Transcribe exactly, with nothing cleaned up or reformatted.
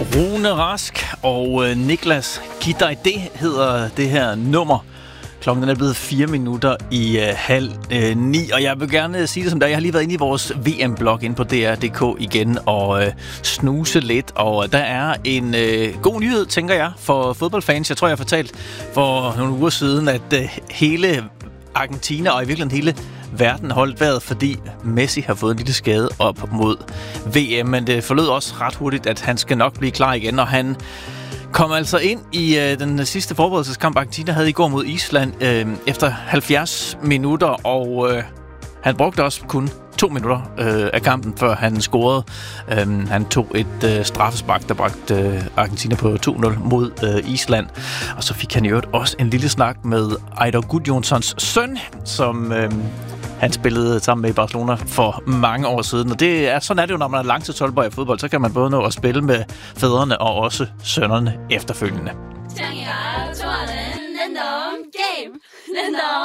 Rune Rask og øh, Niklas Giv dig det hedder det her nummer. Klokken er blevet fire minutter i øh, halv øh, ni, og jeg vil gerne sige det som der. Jeg har lige været inde i vores V M-blog inde på D R punktum d k igen og øh, snuse lidt, og der er en øh, god nyhed, tænker jeg, for fodboldfans. Jeg tror, jeg har fortalt for nogle uger siden, at øh, hele Argentina og i virkeligheden hele verden holdt vejret, fordi Messi har fået en lille skade op mod V M, men det forlød også ret hurtigt, at han skal nok blive klar igen, og han kom altså ind i øh, den sidste forberedelseskamp, Argentina havde i går mod Island, øh, efter halvfjerds minutter, og øh, han brugte også kun to minutter øh, af kampen, før han scorede. Øh, han tog et øh, straffespark, der bragte øh, Argentina på to nul mod øh, Island. Og så fik han i øvrigt også en lille snak med Eidur Gudjonssons søn, som øh, han spillede sammen med i Barcelona for mange år siden. Og det er, sådan er det jo, når man er langtidsholdbar i fodbold, så kan man både nå at spille med fædrene og også sønnerne efterfølgende.